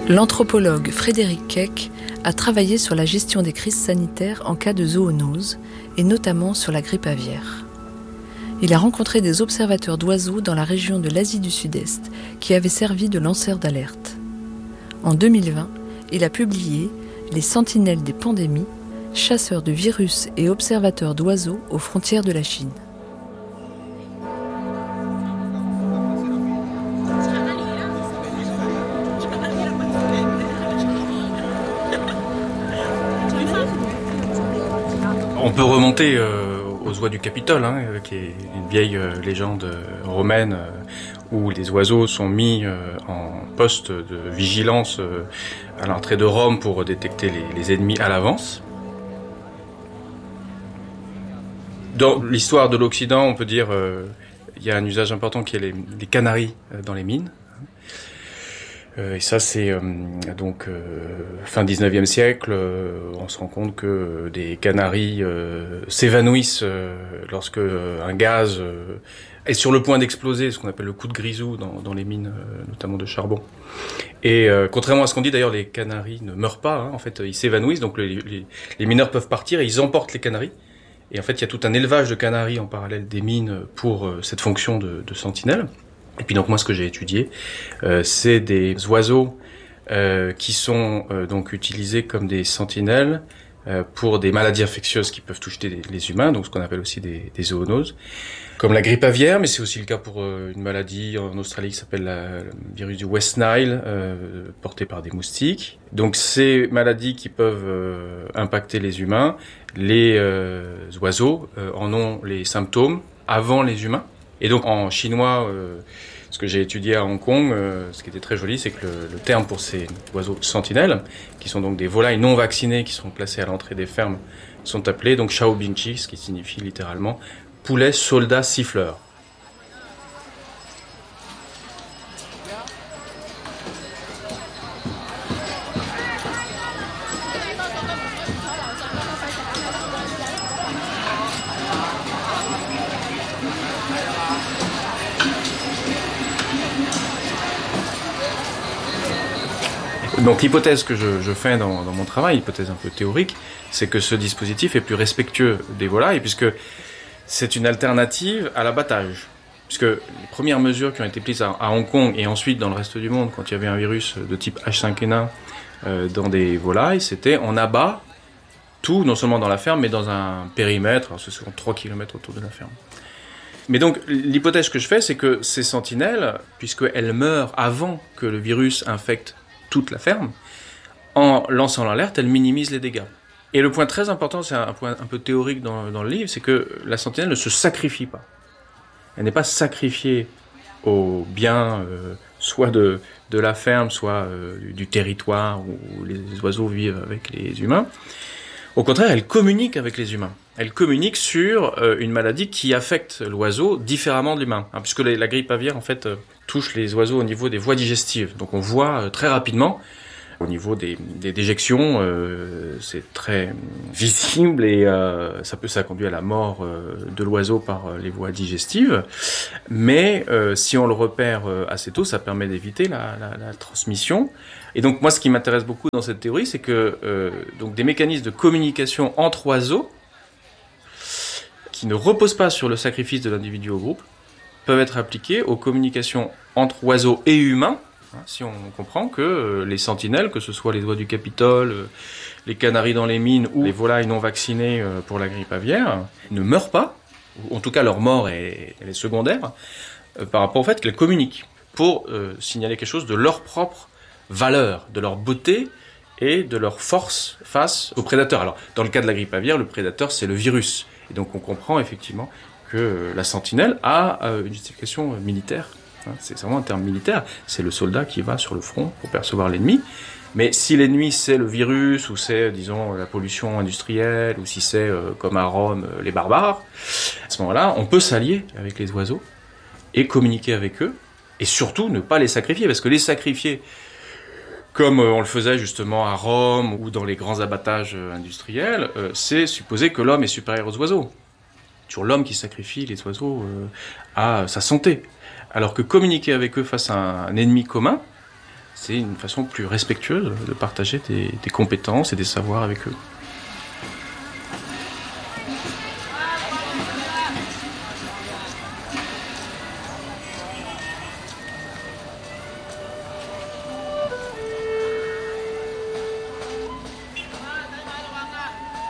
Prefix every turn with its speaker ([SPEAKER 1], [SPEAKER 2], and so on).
[SPEAKER 1] L'anthropologue Frédéric Keck a travaillé sur la gestion des crises sanitaires en cas de zoonose, et notamment sur la grippe aviaire. Il a rencontré des observateurs d'oiseaux dans la région de l'Asie du Sud-Est qui avaient servi de lanceurs d'alerte. En 2020, il a publié « Les sentinelles des pandémies, chasseurs de virus et observateurs d'oiseaux aux frontières de la Chine ».
[SPEAKER 2] On peut remonter aux oies du Capitole, qui est une vieille légende romaine où les oiseaux sont mis en poste de vigilance à l'entrée de Rome pour détecter les ennemis à l'avance. Dans l'histoire de l'Occident, on peut dire il y a un usage important qui est les canaris dans les mines. Et ça, c'est fin 19e siècle, on se rend compte que des canaris s'évanouissent lorsque un gaz est sur le point d'exploser, ce qu'on appelle le coup de grisou dans les mines, notamment de charbon. Et contrairement à ce qu'on dit, d'ailleurs, les canaris ne meurent pas, en fait, ils s'évanouissent, donc les mineurs peuvent partir et ils emportent les canaris. Et en fait, il y a tout un élevage de canaris en parallèle des mines pour cette fonction de sentinelle. Et puis donc moi, ce que j'ai étudié, c'est des oiseaux qui sont donc utilisés comme des sentinelles pour des maladies infectieuses qui peuvent toucher les humains, donc ce qu'on appelle aussi des zoonoses, comme la grippe aviaire, mais c'est aussi le cas pour une maladie en Australie qui s'appelle le virus du West Nile, porté par des moustiques. Donc ces maladies qui peuvent impacter les humains, les oiseaux en ont les symptômes avant les humains. Et donc en chinois, ce que j'ai étudié à Hong Kong, ce qui était très joli, c'est que le terme pour ces oiseaux sentinelles, qui sont donc des volailles non vaccinées qui sont placées à l'entrée des fermes, sont appelés donc Shao Bingchi, ce qui signifie littéralement poulet soldat siffleur. Donc l'hypothèse que je fais dans mon travail, hypothèse un peu théorique, c'est que ce dispositif est plus respectueux des volailles, puisque c'est une alternative à l'abattage. Puisque les premières mesures qui ont été prises à Hong Kong et ensuite dans le reste du monde, quand il y avait un virus de type H5N1 dans des volailles, c'était on abat tout, non seulement dans la ferme, mais dans un périmètre, alors ce sont 3 km autour de la ferme. Mais donc l'hypothèse que je fais, c'est que ces sentinelles, puisqu'elles meurent avant que le virus infecte toute la ferme, en lançant l'alerte, elle minimise les dégâts. Et le point très important, c'est un point un peu théorique dans le livre, c'est que la sentinelle ne se sacrifie pas. Elle n'est pas sacrifiée au bien, soit de la ferme, soit du territoire où les oiseaux vivent avec les humains. Au contraire, elle communique avec les humains. Elle communique sur une maladie qui affecte l'oiseau différemment de l'humain. Puisque la grippe aviaire, en fait, touche les oiseaux au niveau des voies digestives. Donc on voit très rapidement, au niveau des déjections, c'est très visible et ça conduit à la mort de l'oiseau par les voies digestives. Mais si on le repère assez tôt, ça permet d'éviter la transmission. Et donc moi, ce qui m'intéresse beaucoup dans cette théorie, c'est que donc des mécanismes de communication entre oiseaux qui ne reposent pas sur le sacrifice de l'individu au groupe peuvent être appliqués aux communications entre oiseaux et humains, si on comprend que les sentinelles, que ce soit les oies du Capitole, les canaris dans les mines ou les volailles non vaccinées pour la grippe aviaire, ne meurent pas, ou en tout cas leur mort elle est secondaire, par rapport au fait qu'elles communiquent pour signaler quelque chose de leur propre valeur, de leur beauté et de leur force face aux prédateurs. Alors, dans le cas de la grippe aviaire, le prédateur, c'est le virus. Et donc, on comprend effectivement que la sentinelle a une justification militaire. C'est vraiment un terme militaire. C'est le soldat qui va sur le front pour percevoir l'ennemi. Mais si l'ennemi, c'est le virus, ou c'est, disons, la pollution industrielle, ou si c'est, comme à Rome, les barbares, à ce moment-là, on peut s'allier avec les oiseaux et communiquer avec eux, et surtout ne pas les sacrifier, parce que les sacrifier, comme on le faisait justement à Rome ou dans les grands abattages industriels, c'est supposer que l'homme est supérieur aux oiseaux. Toujours l'homme qui sacrifie les oiseaux à sa santé. Alors que communiquer avec eux face à un ennemi commun, c'est une façon plus respectueuse de partager des compétences et des savoirs avec eux.